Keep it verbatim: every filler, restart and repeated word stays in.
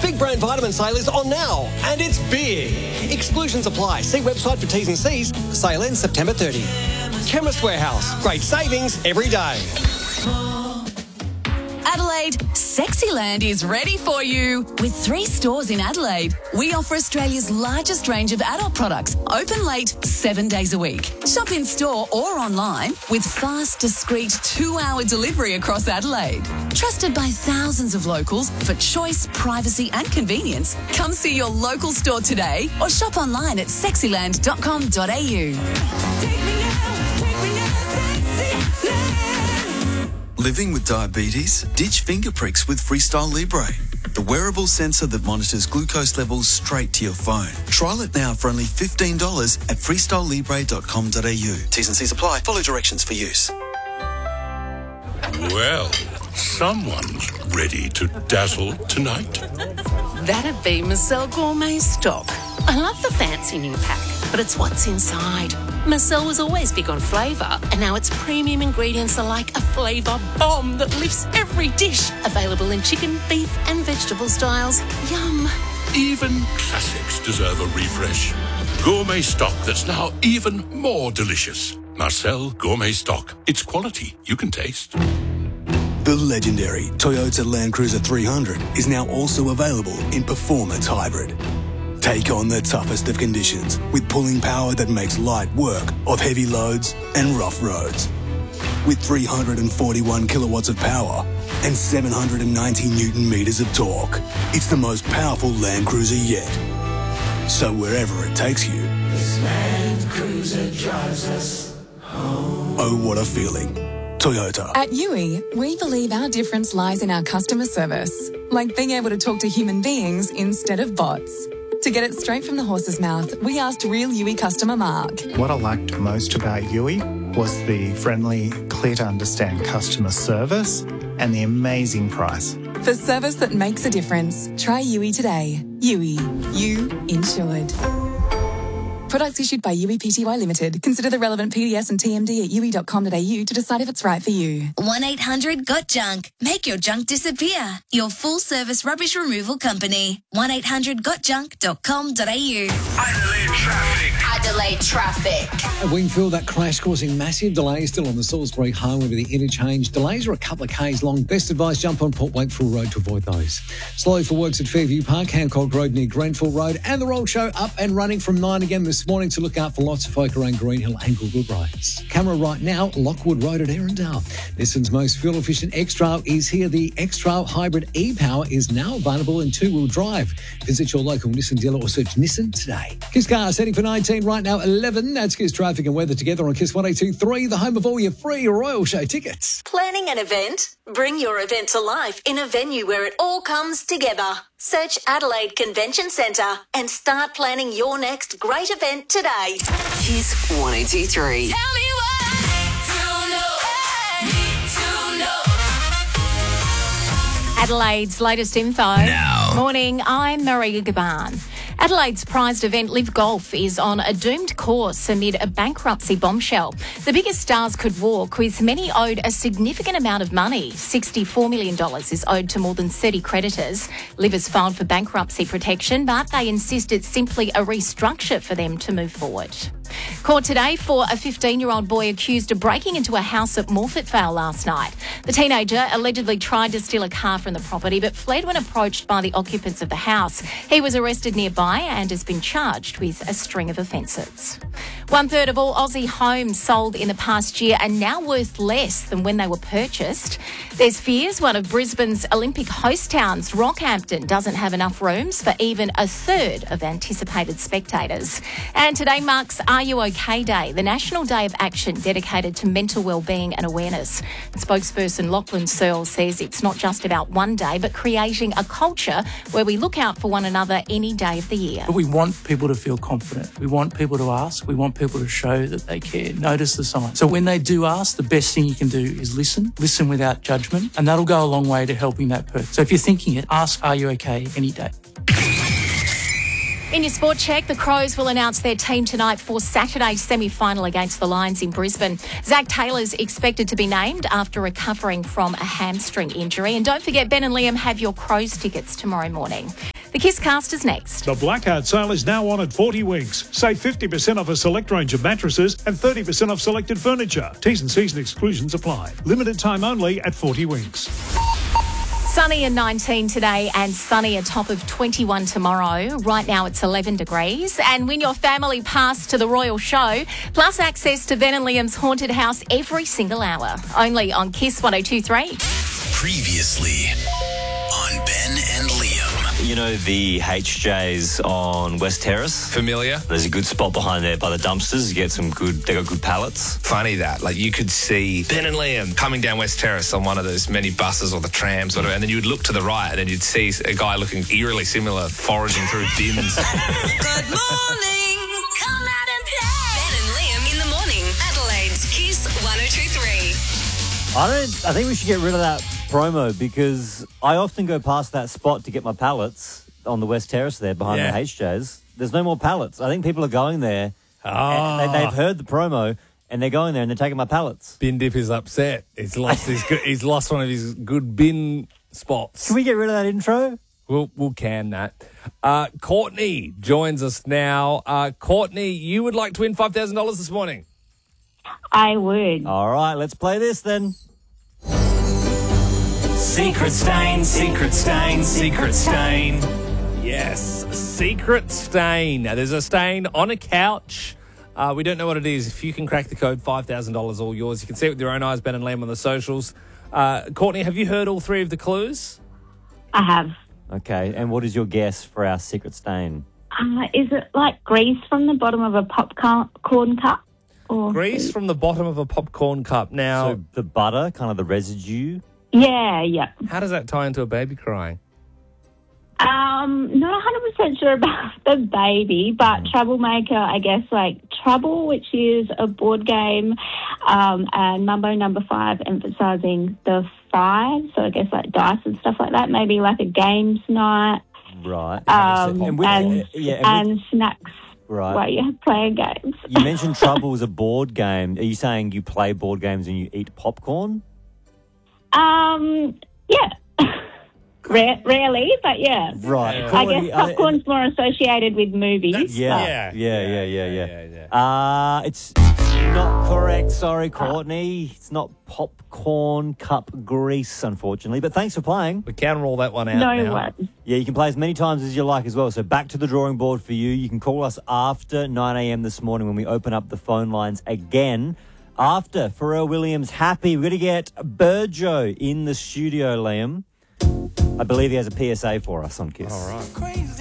Big brand vitamin sale is on now, and it's big. Exclusions apply. See website for T's and C's. Sale ends September thirtieth. Chemist Warehouse. Great savings every day. Adelaide, Sexyland is ready for you. With three stores in Adelaide, we offer Australia's largest range of adult products, open late, seven days a week. Shop in store or online with fast, discreet two-hour delivery across Adelaide. Trusted by thousands of locals for choice, privacy and convenience. Come see your local store today or shop online at sexyland dot com dot a u. Living with diabetes? Ditch finger pricks with Freestyle Libre, the wearable sensor that monitors glucose levels straight to your phone. Trial it now for only fifteen dollars at freestyle libre dot com dot a u. T's and C's apply. Follow directions for use. Well, someone's ready to dazzle tonight. That'd be Marcel Gourmet Stock. I love the fancy new pack, but it's what's inside. Marcel was always big on flavour, and now its premium ingredients are like a flavour bomb that lifts every dish. Available in chicken, beef and vegetable styles. Yum. Even classics deserve a refresh. Gourmet stock that's now even more delicious. Marcel Gourmet Stock. It's quality you can taste. The legendary Toyota Land Cruiser three hundred is now also available in Performance Hybrid. Take on the toughest of conditions with pulling power that makes light work of heavy loads and rough roads. With three hundred forty-one kilowatts of power and seven hundred ninety newton meters of torque, it's the most powerful Land Cruiser yet. So wherever it takes you, this Land Cruiser drives us home. Oh, what a feeling. Toyota. At U I, we believe our difference lies in our customer service, like being able to talk to human beings instead of bots. To get it straight from the horse's mouth, we asked real U I customer Mark. What I liked most about U I was the friendly, clear to understand customer service and the amazing price. For service that makes a difference, try U I today. U I, you insured. Products issued by U I P T Y Limited. Consider the relevant P D S and T M D at u i dot com dot a u to decide if it's right for you. one eight hundred got junk. Make your junk disappear. Your full-service rubbish removal company. one eight hundred got junk dot com dot a u. Adelaide traffic. Adelaide traffic. At Wingfield, that crash causing massive delays still on the Salisbury Highway with the interchange. Delays are a couple of k's long. Best advice, jump on Port Wakefield Road to avoid those. Slow for works at Fairview Park, Hancock Road near Grenfell Road, and the Roll Show up and running from nine again this morning to look out for lots of folk around Greenhill and Goodwood roads. Camera right now, Lockwood Road at Erindale. Nissan's most fuel-efficient X-Trail is here. The X-Trail Hybrid e-Power is now available in two-wheel drive. Visit your local Nissan dealer or search Nissan today. Kiss Cars heading for nineteen right now, eleven. That's Kiss Traffic and Weather together on Kiss one eight two three, the home of all your free Royal Show tickets. Planning an event? Bring your event to life in a venue where it all comes together. Search Adelaide Convention Centre and start planning your next great event today. Kiss one eight two three. Tell me why. To know, need to know. Adelaide's latest info. Now. Morning, I'm Maria Gaban. Adelaide's prized event, Live Golf, is on a doomed course amid a bankruptcy bombshell. The biggest stars could walk, with many owed a significant amount of money. sixty-four million dollars is owed to more than thirty creditors. Live has filed for bankruptcy protection, but they insist it's simply a restructure for them to move forward. Court today for a fifteen-year-old boy accused of breaking into a house at Morfett Vale last night. The teenager allegedly tried to steal a car from the property but fled when approached by the occupants of the house. He was arrested nearby and has been charged with a string of offences. One-third of all Aussie homes sold in the past year are now worth less than when they were purchased. There's fears one of Brisbane's Olympic host towns, Rockhampton, doesn't have enough rooms for even a third of anticipated spectators. And today marks Are You OK Day, the national day of action dedicated to mental wellbeing and awareness. Spokesperson Lachlan Searle says it's not just about one day, but creating a culture where we look out for one another any day of the year. But we want people to feel confident. We want people to ask. We want people to show that they care. Notice the signs. So when they do ask, the best thing you can do is listen. Listen without judgment, and that'll go a long way to helping that person. So if you're thinking it, ask, are you okay, any day. In your sport check, the Crows will announce their team tonight for Saturday's semi-final against the Lions in Brisbane. Zach Taylor's expected to be named after recovering from a hamstring injury. And don't forget, Ben and Liam have your Crows tickets tomorrow morning. The Kiss Cast is next. The blackout sale is now on at forty Winks. Save fifty percent off a select range of mattresses and thirty percent off selected furniture. T's and C's and exclusions apply. Limited time only at forty Winks. Sunny and nineteen today and sunny a top of twenty-one tomorrow. Right now it's eleven degrees. And win your family pass to the Royal Show, plus access to Ben and Liam's haunted house every single hour. Only on Kiss one oh two point three. Previously on Ben and Liam. You know the H J's on West Terrace? Familiar. There's a good spot behind there by the dumpsters. You get some good, they got good pallets. Funny that. Like you could see Ben and Liam coming down West Terrace on one of those many buses or the trams or whatever, and then you would look to the right and then you'd see a guy looking eerily similar foraging through bins. Good morning. Come out and play. Ben and Liam in the morning. Adelaide's Kiss one oh two point three. I don't. I think we should get rid of that promo because I often go past that spot to get my pallets on the West Terrace there behind Yeah. the H J's. There's no more pallets. I think people are going there. Oh. And they, they've heard the promo and they're going there and they're taking my pallets. Bin Dip is upset. He's lost his. good, he's lost one of his good bin spots. Can we get rid of that intro? We'll we'll can that. Uh, Courtney joins us now. Uh, Courtney, you would like to win five thousand dollars this morning. I would. All right, let's play this then. Secret stain, secret stain, secret stain. Yes, secret stain. Now, there's a stain on a couch. Uh, we don't know what it is. If you can crack the code, five thousand dollars all yours. You can see it with your own eyes, Ben and Liam on the socials. Uh, Courtney, have you heard all three of the clues? I have. Okay, and what is your guess for our secret stain? Uh, is it like grease from the bottom of a popcorn cup? Or Grease from the bottom of a popcorn cup. Now, So the butter, kind of the residue. Yeah, yeah. how does that tie into a baby crying? Um, not one hundred percent sure about the baby, but Troublemaker, I guess, like Trouble, which is a board game, um, and Mumbo Number Five, emphasising the five, so I guess like dice and stuff like that, maybe like a games night, Right. um, And with- and, uh, yeah, and and snacks Right. while you're playing games. You mentioned Trouble is a board game. Are you saying you play board games and you eat popcorn? Um, yeah. Rare, rarely, but yeah. Right. I Courtney, guess uh, popcorn's more associated with movies. Yeah, but- yeah, yeah, yeah, yeah, yeah. Uh, it's not correct. Sorry, Courtney. It's not popcorn cup grease, unfortunately. But thanks for playing. We can roll that one out No now. worries. Yeah, you can play as many times as you like as well. So back to the drawing board for you. You can call us after nine a.m. this morning when we open up the phone lines again. After Pharrell Williams, Happy. We're going to get Burjo in the studio, Liam. I believe he has a P S A for us on Kiss. All right.